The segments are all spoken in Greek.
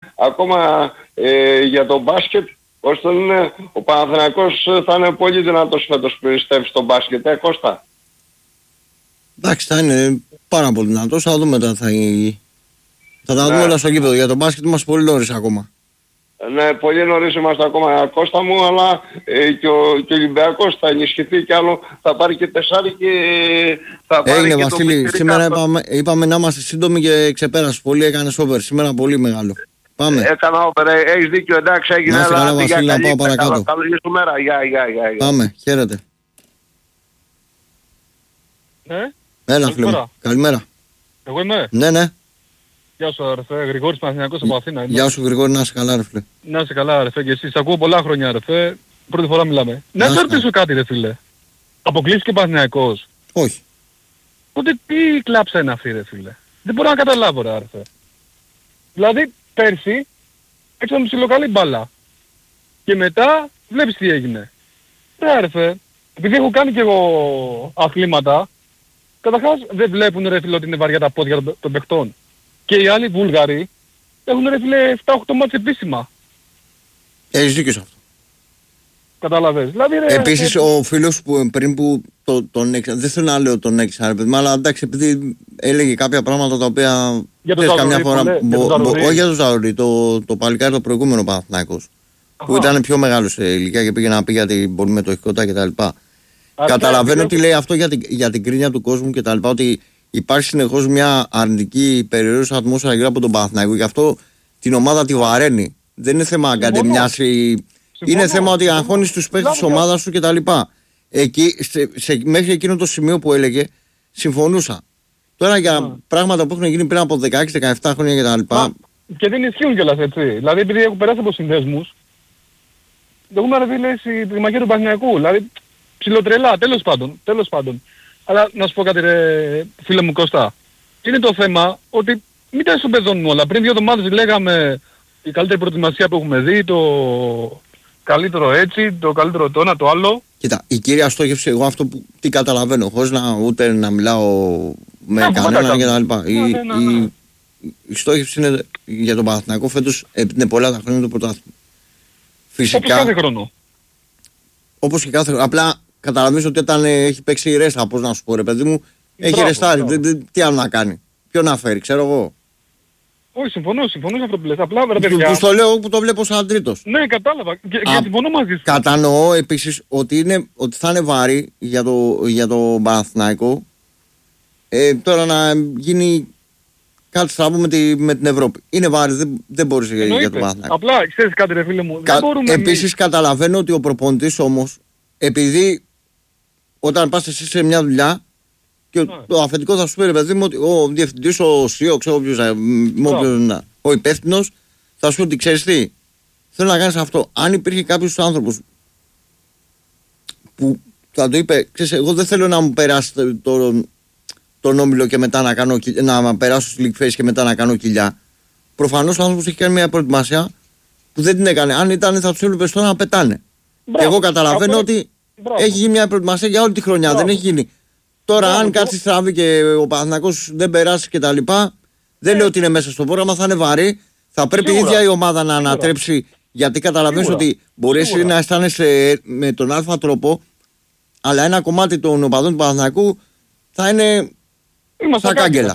ακόμα για το μπάσκετ, ώστε ο Παναθηναϊκός θα είναι πολύ δυνατός φέτος, πιστεύει, στο μπάσκετ, Κώστα? Εντάξει, θα είναι πάρα πολύ δυνατός, θα δούμε μετά. Θα τα δούμε όλα στο γήπεδο. Για το μπάσκετ είμαστε πολύ νωρίς ακόμα. Ναι, πολύ νωρίς είμαστε ακόμα, Κώστα μου, αλλά και ο Ολυμπιακός θα ενισχυθεί κι άλλο, θα πάρει και τεσσάρι και θα πάρει Έγινε, και Βασίλη, σήμερα είπαμε να είμαστε σύντομοι και ξεπέρασε πολύ, έκανες over, σήμερα πολύ μεγάλο. Πάμε. Έκανα over, έχεις δίκιο, εντάξει, έγινε. Να είσαι καλά, Βασίλη, να πάω παρακάτω. Καλή σου μέρα, γεια. Πάμε, χαίρετε. Έλα, φίλε μου. Καλημέρα. Εγώ είμαι. Ναι. Γεια σου, αρεφέ. Γρηγόρης Παναθηναϊκός από Αθήνα. Γεια σου, Γρηγόρη, να είσαι καλά, ρε φίλε. Να είσαι καλά, αρεφέ. Και εσείς ακούω πολλά χρόνια, αρεφέ. Πρώτη φορά μιλάμε. Να σε ρωτήσω κάτι, ρε φίλε. Αποκλείστηκε Παναθηναϊκός? Όχι. Οπότε τι κλάψα είναι αυτή, ρε φίλε? Δεν μπορώ να καταλάβω, ρε αρεφέ. Δηλαδή, πέρσι έξω ψιλοκαλή μπάλα. Και μετά βλέπεις τι έγινε. Ρε αρεφέ, επειδή έχω κάνει και εγώ αθλήματα, καταρχάς δεν βλέπουν, ρε φίλε, ότι είναι βαριά τα πόδια των παιχτών. Και οι άλλοι Βούλγαροι έχουν, ρε φίλε, 7-8 μάτς επίσημα. Έχεις δίκιο σε αυτό. Καταλαβαίνεις. Δηλαδή, επίσης ο φίλος που πριν που τον έξα, δεν θέλω να λέω τον έξα, ρε παιδί, αλλά εντάξει, επειδή έλεγε κάποια πράγματα τα οποία για το καμιά φορά. Όχι για το Ζαουρί, το παλικάρι το προηγούμενο Παναθηναϊκός, που ήταν πιο μεγάλο σε ηλικία και πήγε να πει για την πολυμετοχικότητα κτλ. Καταλαβαίνω τι λέει αυτό για την κρίνια του κόσμου κτλ. Ότι υπάρχει συνεχώς μια αρνητική περιορίζουσα ατμόσφαιρα γύρω από τον Παναθηναϊκό. Γι' αυτό την ομάδα τη βαραίνει. Δεν είναι θέμα αγκαντεμιάς. Είναι θέμα ότι αγχώνεις τους παίκτες της ομάδας σου κτλ. Εκεί, μέχρι εκείνο το σημείο που έλεγε, συμφωνούσα. Τώρα για πράγματα που έχουν γίνει πριν από 16-17 χρόνια κτλ. Και δεν ισχύουν κιόλας, έτσι. Δηλαδή, επειδή έχω περάσει από συνδέσμους, το έχουμε αρεβεί τη μαχαίρια του Παναθηναϊκού. Δηλαδή, ψιλοτρελά, τέλος πάντων. Αλλά να σου πω κάτι, ρε φίλε μου Κώστα. Είναι το θέμα ότι μην τα ισοπεδώνουμε όλα. Πριν 2 εβδομάδες λέγαμε η καλύτερη προετοιμασία που έχουμε δει, το καλύτερο έτσι, το καλύτερο το ένα, το άλλο. Κοίτα, η κύρια στόχευση, εγώ αυτό που τι καταλαβαίνω, χωρίς ούτε να μιλάω με κανέναν κτλ. Η στόχευση είναι για τον Παναθηναϊκό φέτος, είναι πολλά τα χρόνια το πρωτάθλημα. Φυσικά. Όπως κάθε χρόνο. Όπως και κάθε χρόνο. Απλά καταλαβαίνεις ότι όταν έχει παίξει η ρέστα, πώς να σου πω, ρε παιδί μου, έχει ρεστάρει. Τι άλλο να κάνει? Ποιο να φέρει, ξέρω εγώ. Όχι, συμφωνώ σε αυτό που λες. Απλά, ρε παιδιά. Που το λέω, που το βλέπω σαν τρίτος. Ναι, κατάλαβα. Και συμφωνώ μαζί σου. Κατανοώ επίσης ότι θα είναι βάρη για το Παναθηναϊκό τώρα να γίνει κάτι στραβό με την Ευρώπη. Είναι βάρη, δεν μπορείς για το Παναθηναϊκό. Απλά, ξέρεις κάτι, ρε φίλε μου. Επίσης καταλαβαίνω ότι ο προπονητής όμως, επειδή όταν πας εσύ σε μια δουλειά και το αφεντικό θα σου πει, ρε παιδί μου, ότι ο διευθυντής, ο CEO, ξέρω ο υπεύθυνος, θα σου πει ότι ξέρεις τι, θέλω να κάνεις αυτό. Αν υπήρχε κάποιος άνθρωπος που θα το είπε, ξέρεις, εγώ δεν θέλω να μου περάσει τον όμιλο και μετά να περάσω στη League Phase και μετά να κάνω κοιλιά. Προφανώς ο άνθρωπος έχει κάνει μια προετοιμασία που δεν την έκανε. Αν ήταν, θα τους έβλεπες τώρα να πετάνε. Και εγώ καταλαβαίνω ότι έχει γίνει μια προετοιμασία για όλη τη χρονιά. Δεν έχει γίνει. Τώρα, αν κάτι στραβεί και ο Παναθηναϊκός δεν περάσει κτλ., δεν λέω ότι είναι μέσα στο πρόγραμμα, θα είναι βαρύ. Θα πρέπει η ίδια η ομάδα να ανατρέψει. Γιατί καταλαβαίνεις ότι μπορεί εσύ να αισθάνεσαι με τον αλφα τρόπο, αλλά ένα κομμάτι των οπαδών του Παναθηναϊκού θα είναι στα κάγκελα.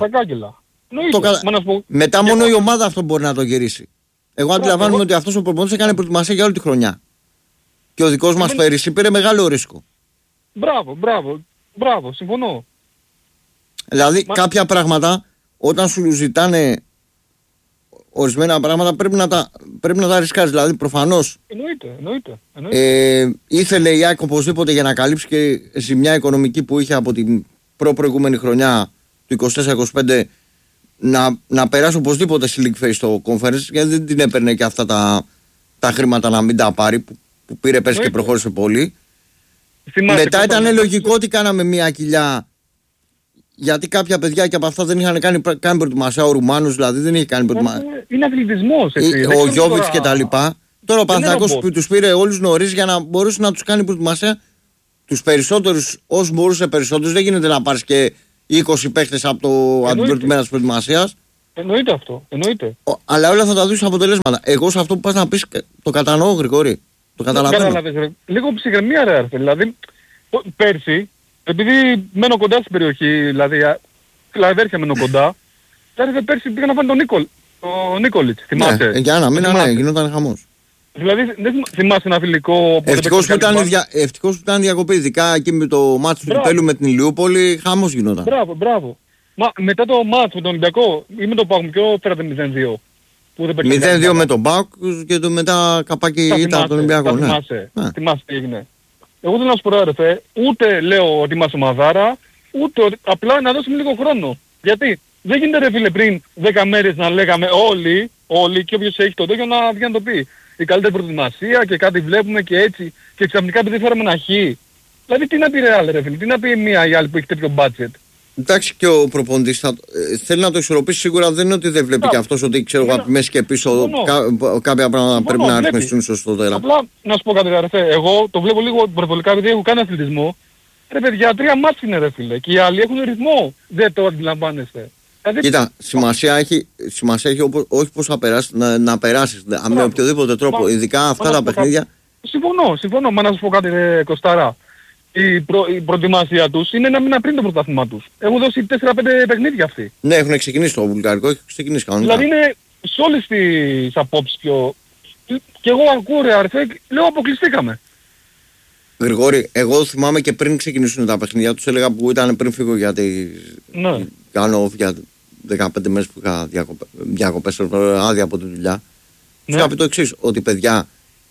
Μετά μόνο η ομάδα αυτό μπορεί να το γυρίσει. Εγώ αντιλαμβάνομαι ότι αυτός ο προπονητής έκανε προετοιμασία για όλη τη χρονιά. Και ο δικός μας πέρυσι πήρε μεγάλο ρίσκο. Μπράβο, συμφωνώ. Δηλαδή κάποια πράγματα όταν σου ζητάνε ορισμένα πράγματα πρέπει να τα ρισκάρεις. Δηλαδή προφανώς εννοείται. Ήθελε η ΑΕΚ οπωσδήποτε για να καλύψει και ζημιά οικονομική που είχε από την προηγούμενη χρονιά του 24-25 να περάσει οπωσδήποτε στη League Phase στο Conference, γιατί δεν την έπαιρνε και αυτά τα χρήματα να μην τα πάρει που πήρε πέρσι και προχώρησε πολύ. Μετά ήταν λογικό ότι κάναμε μια κοιλιά, γιατί κάποια παιδιά και από αυτά δεν είχαν κάνει προετοιμασία. Ο Ρουμάνος δηλαδή δεν είχε κάνει προετοιμασία. Είναι αθλητισμός. Ο Γιώβιτς και τα λοιπά. Τώρα ο Παναθηναϊκός που τους πήρε όλους νωρίς για να μπορούσε να τους κάνει προετοιμασία. Τους περισσότερους, όσους μπορούσε περισσότερους, δεν γίνεται να πάρεις και 20 παίχτες από την πρώτη μέρα της προετοιμασίας. Εννοείται αυτό. Εννοείται. Αλλά όλα θα τα δεις αποτελέσματα. Εγώ σε αυτό που πας να πεις το κατανοώ, Γρηγόρη. Το καταλαβαίνω. Κατάλαβες, ρε. Λίγο ψυχραιμία ρε άρθε. Δηλαδή, πέρσι, επειδή μένω κοντά στην περιοχή, δηλαδή αδέρφια μένω κοντά, πέρσι πήγα να φάνε τον Νίκολιτς, θυμάσαι. Ναι, για ένα μήνα, ναι, γινόταν χαμός. Δηλαδή, δεν θυμάσαι ένα φιλικό... Ευτυχώς που ήταν διακοπή, ειδικά εκεί με το μάτσο του Κυπέλλου με την Ηλιούπολη, χαμός γινόταν. Μπράβο. Μα μετά το μάτσο με τον Ολυμπιακό ή με τον ΠΑΟΚ, ποιο φέρατε 0-2. 0-2 με τον ΠΑΟΚ και το μετά καπάκι ήταν από τον Ολυμπιακό. Θυμάσαι τι έγινε. Εγώ δεν να σου πω ρε, ούτε λέω ότι είμαστε μαδάρα, ούτε απλά να δώσουμε λίγο χρόνο. Γιατί δεν γίνεται ρε φίλε πριν 10 μέρες να λέγαμε όλοι και όποιος έχει το δόκιο να βγει να το πει. Η καλύτερη προετοιμασία και κάτι βλέπουμε και έτσι και ξαφνικά επειδή φέραμε ένα χ. Δηλαδή τι να πει Real ρε φίλε, τι να πει μία ή άλλη που έχει τέτοιο budget. Εντάξει και ο προπονητής θέλει να το ισορροπήσει σίγουρα, δεν είναι ότι δεν βλέπει και αυτός ότι ξέρω από μέση και πίσω κάποια πράγματα πρέπει να ρυθμιστούν σωστότερα. Απλά να σου πω κάτι ρε, εγώ το βλέπω λίγο υπερβολικά επειδή έχω κάνει αθλητισμό. Ρε παιδιά, 3 μάτς είναι ρε φίλε και οι άλλοι έχουν ρυθμό, δεν το αντιλαμβάνεστε. Κοίτα, σημασία έχει όχι πώς θα περάσεις, να περάσεις με οποιοδήποτε τρόπο, ειδικά αυτά τα παιχνίδια. Συμφωνώ, μα να σου πω κάτι ρε Κωστάρα. Η προετοιμασία τους είναι ένα μήνα πριν το πρωτάθλημα τους. Έχουν δώσει 4-5 παιχνίδια αυτοί. Ναι, έχουν ξεκινήσει το βουλγαρικό, έχει ξεκινήσει κανονικά. Δηλαδή είναι σε όλες τις απόψεις πιο... Και εγώ ακούω ρε αρθέ, λέω αποκλειστήκαμε. Γρηγόρη, εγώ θυμάμαι και πριν ξεκινήσουν τα παιχνίδια τους, έλεγα που ήταν πριν φύγω γιατί κάνω για 15 μέρες που είχα διακοπές, άδεια από τη δουλειά. Τους είχα πει το εξής, ότι παιδιά,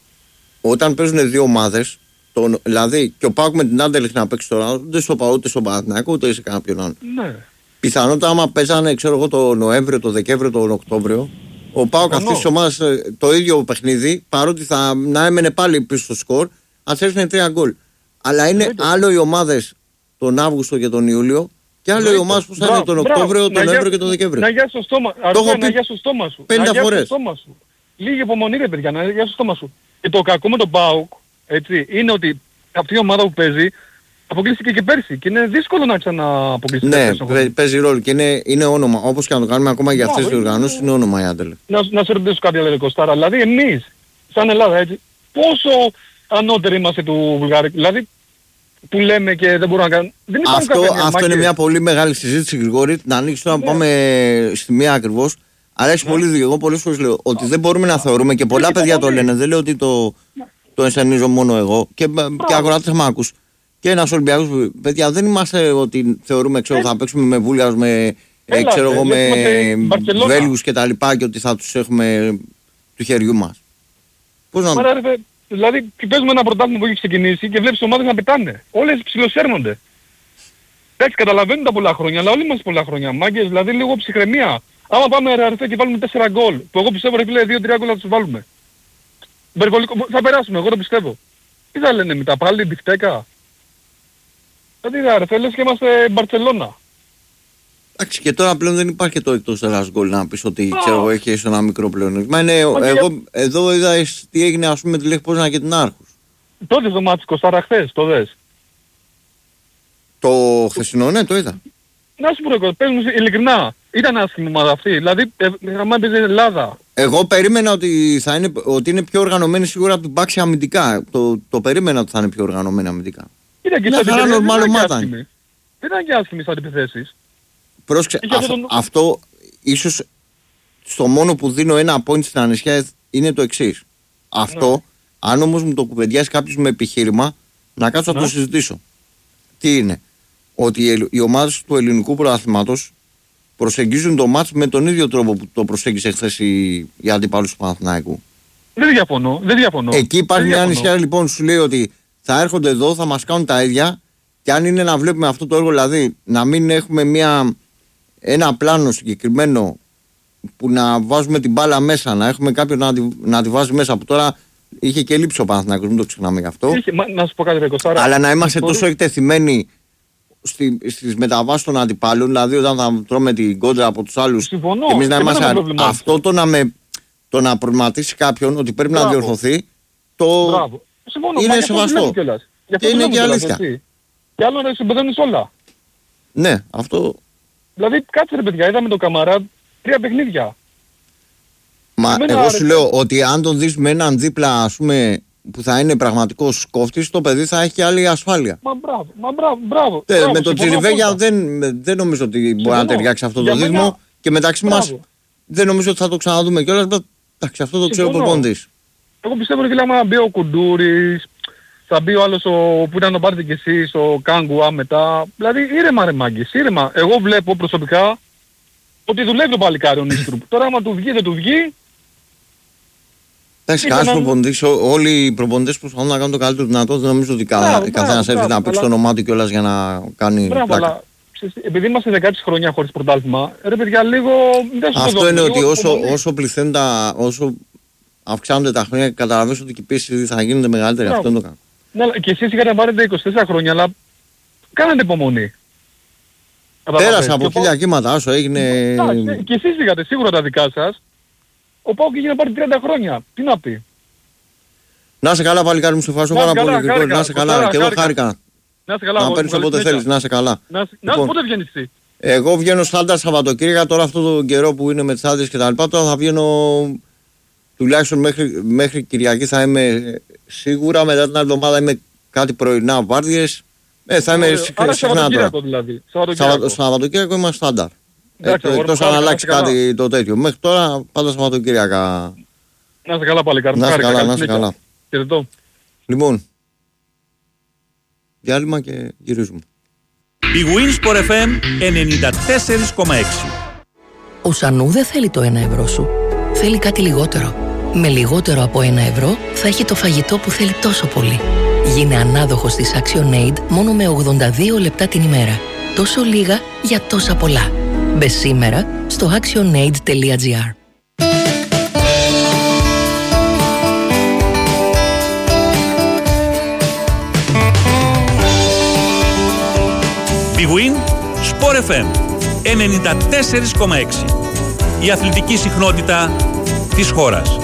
όταν παίζουν δύο ομάδες, δηλαδή και ο ΠΑΟΚ με την Άντερλεχτ να παίξει τώρα, δεν στο ΠΑΟΚ ούτε στο Παναθηναϊκό ούτε σε κάποιον άλλον. Ναι. Πιθανότατα άμα παίζανε, ξέρω εγώ, το Νοέμβριο, το Δεκέμβριο, τον Οκτώβριο, ο ΠΑΟΚ αυτής της ομάδας το ίδιο παιχνίδι, παρότι να έμενε πάλι πίσω στο σκορ, ας έρθουν 3 γκολ. Αλλά είναι άλλο οι ομάδες τον Αύγουστο και τον Ιούλιο και άλλο οι ομάδες που θα είναι τον Οκτώβριο, τον Νοέμβριο και τον Δεκέμβριο. Να γιάσεις το στόμα. Το έχω πει 50 φορές. Λίγη υπομονή ρε παιδιά, να γιάσεις το στόμα σου. Και το κακό με τον ΠΑΟΚ, έτσι, είναι ότι αυτή η ομάδα που παίζει αποκλείστηκε και πέρσι και είναι δύσκολο να ξανααποκλειστεί. Ναι, παίζει ρόλο και είναι όνομα. Όπως και να το κάνουμε ακόμα για αυτές τις οργανώσεις, είναι όνομα η Άντερλεχτ. Να σε ρωτήσω κάτι άλλο Κωστάρα, δηλαδή εμείς, σαν Ελλάδα έτσι, πόσο ανώτεροι είμαστε του Βουλγαρικού, δηλαδή που λέμε και δεν μπορούμε να κάνουμε. Αυτό είναι μια πολύ μεγάλη συζήτηση, Γρηγόρη. Να ανοίξει να πάμε στη μία ακριβώς. Αλλά έχει πολύ δίκιο. Εγώ πολλές φορές λέω ότι δεν μπορούμε να θεωρούμε και πολλά παιδιά το λένε. Δεν λέω ότι το ενστερνίζω μόνο εγώ. Και ακροατές με άκους. Και ένας Ολυμπιακός, παιδιά, δεν είμαστε ότι θεωρούμε, ξέρω, θα παίξουμε με Βούλγαρους, με Βέλγους και τα λοιπά και ότι θα τους έχουμε του χεριού μας. Πώς να... Δηλαδή παίζουμε ένα πρωτάθλημα που έχει ξεκινήσει και βλέπεις ομάδες να πετάνε. Όλες ψιλοσέρνονται. Εντάξει, καταλαβαίνουν τα πολλά χρόνια, αλλά όλοι μας πολλά χρόνια. Μάγκες, δηλαδή λίγο ψυχραιμία. Άμα πάμε ρε αρθέ και βάλουμε 4 γκολ, που εγώ πιστεύω ρε φίλε 2-3 γκολ θα τους βάλουμε. Θα περάσουμε, εγώ το πιστεύω. Τι θα λένε μετά, πάλι μπιφτέκα. Δηλαδή ρε αρθέ, λες και είμαστε Μπαρτσελώνα. Εντάξει, και τώρα πλέον δεν υπάρχει το εκτός ένας γκολ να πεις ότι ξέρω έχει ένα μικρό πλεονέκτημα. Εγώ εδώ είδα τι έγινε ας πούμε με τη Λέχ Πόζνα και την Άρχους. Τότε το μάτι Κωστάρα χθες, το δες. Το χθεσινό, ναι, το είδα. Να σου πω παίζουν ειλικρινά. Ήταν άσχημη ομάδα αυτή. Δηλαδή, άμα παίζει Ελλάδα. Εγώ περίμενα ότι είναι πιο οργανωμένη σίγουρα από την Πάξη αμυντικά. Το περίμενα ότι θα είναι πιο οργανωμένη αμυντικά. Ήταν και δεν ήταν και άσχημη στις αντιπιθέσεις. Πρόσεξε, αυτό ίσως στο μόνο που δίνω ένα point στην Ανεσιά είναι το εξής. Αυτό, αν όμως μου το κουβεντιάσει κάποιος με επιχείρημα, να κάτσω να το συζητήσω. Τι είναι? Ότι οι ομάδες του ελληνικού πρωταθλήματος προσεγγίζουν το μάτς με τον ίδιο τρόπο που το προσέγγισε χθες οι αντιπάλους του Παναθηναϊκού. Δεν διαφωνώ. Εκεί υπάρχει μια ανησυχία λοιπόν, σου λέει ότι θα έρχονται εδώ, θα μας κάνουν τα ίδια και αν είναι να βλέπουμε αυτό το έργο, δηλαδή να μην έχουμε ένα πλάνο συγκεκριμένο που να βάζουμε την μπάλα μέσα, να έχουμε κάποιον να τη βάζει μέσα, που τώρα είχε και λείψει ο Παναθηναϊκός, μην το ξεχνάμε γι' αυτό. Να σου πω κάτι, Κωστάρα. Αλλά να είμαστε τόσο εκτεθειμένοι στις μεταβάσεις των αντιπάλων, δηλαδή όταν θα τρώμε την κόντρα από τους άλλους και εμείς να είμαστε αυτό το να προβληματίσει κάποιον ότι πρέπει να διορθωθεί, είναι σεβαστό και είναι και αλήθεια. Και άλλο να συμπεδώνεις όλα. Ναι, αυτό. Δηλαδή κάτσε ρε παιδιά, είδαμε τον Καμαράτ 3 παιχνίδια. Μα εγώ σου λέω ότι αν τον δεις με έναν δίπλα, ας πούμε, που θα είναι πραγματικός κόφτης, το παιδί θα έχει άλλη ασφάλεια. Μπράβο. Με τον Τσιριβέγια δεν νομίζω ότι μπορεί να ταιριάξει αυτό το δίδυμο και μεταξύ μας δεν νομίζω ότι θα το ξαναδούμε κιόλας. Εντάξει, αυτό το ξέρω προπονητής. Εγώ πιστεύω ότι άμα μπει ο Κουντούρης, θα μπει ο άλλος που ήταν να πάρετε κι εσείς, ο Κάγκουα μετά. Δηλαδή ήρεμα ρε μάγκες, ήρεμα. Εγώ βλέπω προσωπικά ότι δουλεύει το παλικάρι ο Νίστρουπ. Τώρα άμα του βγει δεν του βγει. Εντάξει, κανένας προπονητής, όλοι οι προπονητές προσπαθούν να κάνουν το καλύτερο δυνατό. Δεν νομίζω ότι καθένας έρθει να παίξει το όνομά του κιόλας για να κάνει πλάκα. Επειδή είμαστε 16 χρόνια χωρίς πρωτάθλημα, ρε παιδιά λίγο... Αυτό είναι ότι όσο αυξάνονται τα χρόνια και καταλαβαίνεις ότι η πίεση θα γίνεται μεγαλύτερη. Αυτό είναι το κάνω. Ναι, και εσείς είχατε πάρετε 24 χρόνια, αλλά κάνατε υπομονή. Πέρασε από χίλια κύματα, όσο έγινε... Και εσείς είχατε σίγουρα τα δικά σας. Ο Πάοκ είχε να πάρει 30 χρόνια. Τι να πει. Να σε καλά παλικάρι μου, σε ευχαριστώ πάρα πολύ Γρηγόρη. Να σε καλά. Και εγώ χάρηκα. Να παίρνεις όποτε θέλεις. Να σε καλά. Πότε βγαίνεις εσύ? Εγώ βγαίνω στάνταρ Σαββατοκύριακα. Τώρα αυτό τον καιρό που είναι με τις άδειες και τα λοιπά, τώρα θα βγαίνω τουλάχιστον μέχρι Κυριακή θα είμαι σίγουρα. Μετά την άλλη εβδομάδα είμαι κάτι πρωινά βάρδιες. Θα είμαι συχνά τώρα. Σαββατοκύριακο είμαι στάνταρ. Εκτός αν αλλάξει κάτι το τέτοιο. Μέχρι τώρα πάντα Σαββατοκύριακα. Να είσαι καλά παλικάρι. Να είσαι καλά. Χαιρετώ. Λοιπόν, διάλειμμα και γυρίζουμε. Η Winsport FM 94,6. Ο Σανού δεν θέλει το 1 ευρώ σου. Θέλει κάτι λιγότερο. Με λιγότερο από 1 ευρώ θα έχει το φαγητό που θέλει τόσο πολύ. Γίνε ανάδοχος της ActionAid μόνο με 82 λεπτά την ημέρα. Τόσο λίγα για τόσα πολλά. Μπες σήμερα στο actionaid.gr. Big Win Sport FM 94,6. Η αθλητική συχνότητα της χώρας.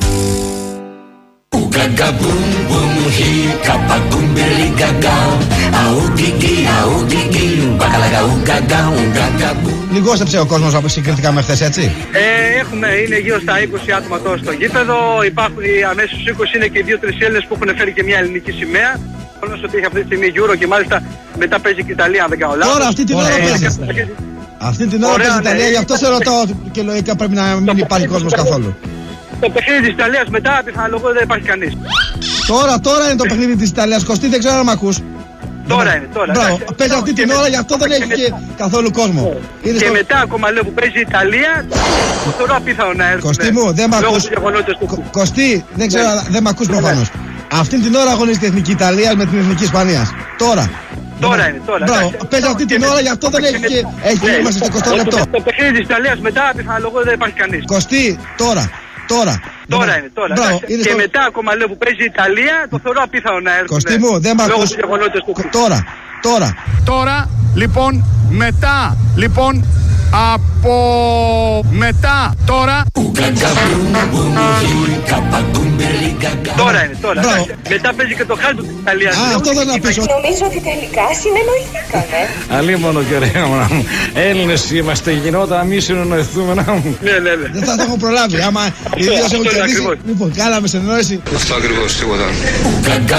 Λιγόσεψε ο κόσμος από συγκριτικά με χθες, έτσι. Είναι γύρω στα 20 άτομα τώρα στο γήπεδο. Υπάρχουν αμέσως 20, είναι και 2-3 Έλληνες που έχουν φέρει και μια ελληνική σημαία. Όλος ότι έχει αυτή τη στιγμή Euro και μάλιστα μετά παίζει και η Ιταλία, αν δεν κάνω λάθος. Τώρα αυτή την ώρα παίζει. Αυτή την ώρα παίζει η Ιταλία, γι' αυτό σε ρωτάω και λογικά πρέπει να μην υπάρχει κόσμος καθόλου. Το παιχνίδι της Ιταλίας μετά πιθανολογώ δεν υπάρχει κανείς. Τώρα είναι το παιχνίδι της Ιταλίας. Κωστή, δεν ξέρω αν μ' ακούς. Τώρα είναι. Μπράβο, παίζει αυτή την ώρα, γι' αυτό δεν έχει και καθόλου κόσμο. Και μετά ακόμα λέω που παίζει η Ιταλία, το θεωρώ απίθανο να έρθουν. Κωστή μου, δεν μ' ακούς. Κωστή, δεν ξέρω, δεν μ' ακούς προφανώς. Αυτή την ώρα αγωνίζεται η Εθνική Ιταλία με την Εθνική Ισπανίας. Τώρα είναι. Μπράβο, παίζει αυτή την ώρα, γι' αυτό δεν έχει είμαστε στο 20 λεπτό. Το παιχνίδι της Ιταλίας μετά πιθανολογώ δεν υπάρχει κανείς. Κωστή, τώρα. Είναι. Μπράβο, και μετά ακόμα λέω που παίζει η Ιταλία, το θεωρώ απίθανο να έρθουν. Κωστή μου, δεν μ' ακούς. Τώρα, λοιπόν, μετά, τώρα. Τώρα είναι. Μετά παίζει και το χάλτο της Ιταλίας. Αυτό δεν να πεις. Νομίζω ότι τελικά συνεννοηθήκαμε. Αλίμονο και ωραία μου. Έλληνες είμαστε, γινόταν να μην συνεννοηθούμε να μου. Ναι. Δεν θα το έχω προλάβει. Άμα οι δύο έχουν κερδίσει. Λοιπόν, κάναμε συνεννόηση. Αυτό ακριβώς, τίποτα.